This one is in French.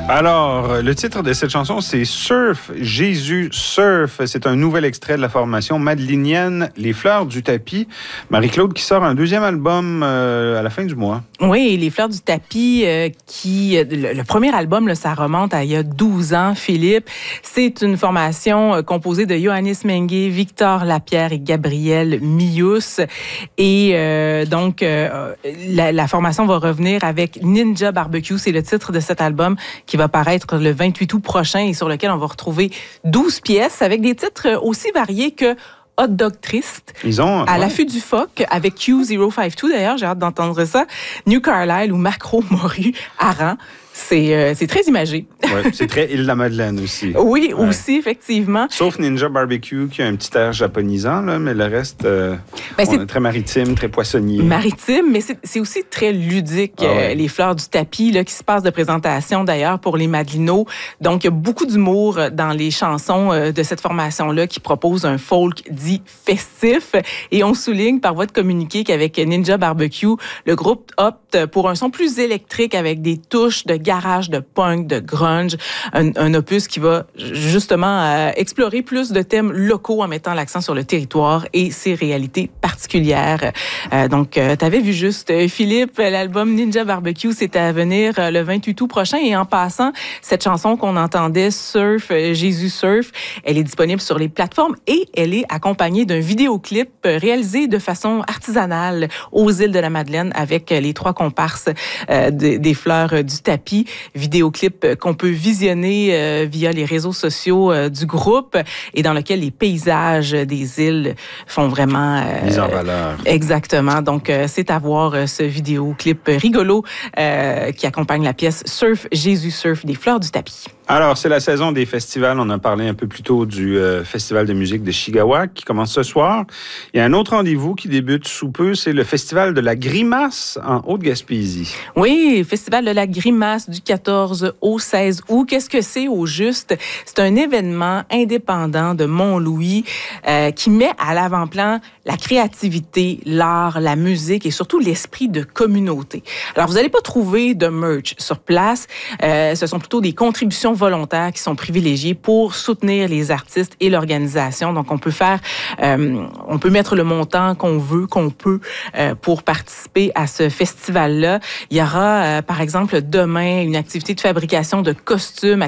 Alors, le titre de cette chanson, c'est Surf, Jésus Surf. C'est un nouvel extrait de la formation madelinienne Les Fleurs du Tapis. Marie-Claude qui sort un deuxième album à la fin du mois. Oui, Les Fleurs du Tapis, le premier album, là, ça remonte à il y a 12 ans, Philippe. C'est une formation composée de Johannes Mengué, Victor Lapierre et Gabriel Mius. Et la formation va revenir avec Ninja Barbecue. C'est le titre de cet album qui va paraître le 28 août prochain et sur lequel on va retrouver 12 pièces avec des titres aussi variés que Hot Dog Triste, À l'affût du phoque, avec Q052 d'ailleurs, j'ai hâte d'entendre ça, New Carlisle ou Macro Moru Aran. C'est très imagé. Ouais, c'est très Île-de-la-Madeleine aussi. Oui, ouais. Aussi, effectivement. Sauf Ninja Barbecue qui a un petit air japonisant, là, mais le reste, c'est très maritime, très poissonnier. Maritime, mais c'est aussi très ludique, les Fleurs du Tapis, là, qui se passe de présentation d'ailleurs pour les Madelinots. Donc, il y a beaucoup d'humour dans les chansons de cette formation-là qui propose un folk dit festif. Et on souligne par voie de communiqué qu'avec Ninja Barbecue, le groupe opte pour un son plus électrique avec des touches de garage, de punk, de grunge, un opus qui va justement explorer plus de thèmes locaux en mettant l'accent sur le territoire et ses réalités particulières. Donc, tu avais vu juste, Philippe, l'album Ninja Barbecue, c'est à venir le 28 août prochain. Et en passant, cette chanson qu'on entendait, Surf, Jésus Surf, elle est disponible sur les plateformes et elle est accompagnée d'un vidéoclip réalisé de façon artisanale aux îles de la Madeleine avec les 3 comparses des Fleurs du Tapis. Vidéoclip qu'on peut visionner via les réseaux sociaux du groupe et dans lequel les paysages des îles font vraiment... mise en valeur. Exactement. Donc, c'est à voir ce vidéoclip rigolo qui accompagne la pièce Surf, Jésus Surf des Fleurs du Tapis. Alors, c'est la saison des festivals. On a parlé un peu plus tôt du Festival de musique de Chigawak qui commence ce soir. Il y a un autre rendez-vous qui débute sous peu, c'est le Festival de la Grimace en Haute-Gaspésie. Oui, Festival de la Grimace du 14 au 16 août. Qu'est-ce que c'est au juste? C'est un événement indépendant de Mont-Louis qui met à l'avant-plan la créativité, l'art, la musique et surtout l'esprit de communauté. Alors, vous n'allez pas trouver de merch sur place. Ce sont plutôt des contributions volontaires qui sont privilégiées pour soutenir les artistes et l'organisation. Donc, on peut mettre le montant qu'on peut pour participer à ce festival-là. Il y aura, par exemple, demain, une activité de fabrication de costumes